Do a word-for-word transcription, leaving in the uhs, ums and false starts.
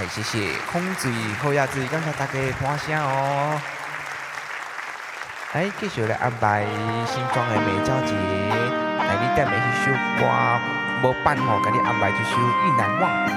哎，谢谢空嘴好鸭子，感谢大家的欢声哦。哎，继续来安排新庄的美娇姐，来你点的迄首歌，无办吼，给你安排一首《意难忘》。